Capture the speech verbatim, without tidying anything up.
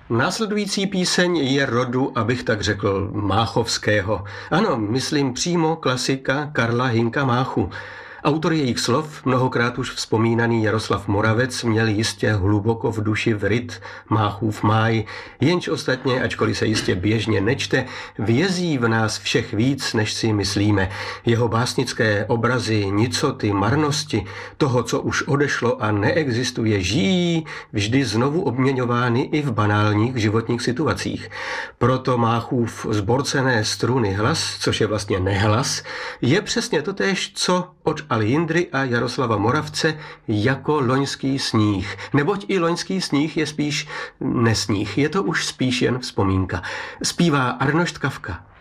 Následující píseň je rodu, abych tak řekl, máchovského. Ano, myslím přímo klasika Karla Hynka Máchu. Autor jejich slov, mnohokrát už vzpomínaný Jaroslav Moravec, měl jistě hluboko v duši vryt Máchův máj, jenž ostatně, ačkoliv se jistě běžně nečte, vězí v nás všech víc, než si myslíme. Jeho básnické obrazy nicoty, marnosti, toho, co už odešlo a neexistuje, žijí vždy znovu obměňovány i v banálních životních situacích. Proto Máchův zborcené struny hlas, což je vlastně nehlas, je přesně totéž, co od Aljindry a Jaroslava Moravce jako loňský sníh. Neboť i loňský sníh je spíš nesníh. Je to už spíš jen vzpomínka. Zpívá Arnošt Kafka.